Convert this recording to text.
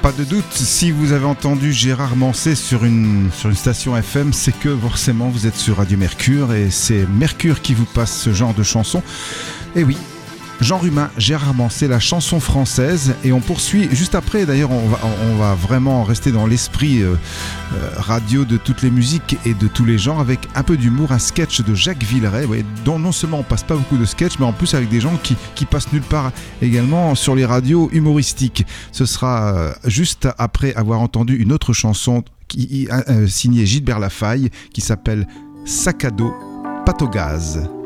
Pas de doute, si vous avez entendu Gérard Manset sur une station FM, c'est que forcément vous êtes sur Radio Mercure et c'est Mercure qui vous passe ce genre de chanson. Et oui, genre humain, Gérard Manset, la chanson française. Et on poursuit juste après, d'ailleurs on va vraiment rester dans l'esprit radio de toutes les musiques et de tous les genres avec un peu d'humour, un sketch de Jacques Villeray, ouais, dont non seulement on passe pas beaucoup de sketchs, mais en plus avec des gens qui passent nulle part également sur les radios humoristiques. Ce sera juste après avoir entendu une autre chanson signée Gilbert Lafaille qui s'appelle Sac à dos, pâte au gaz.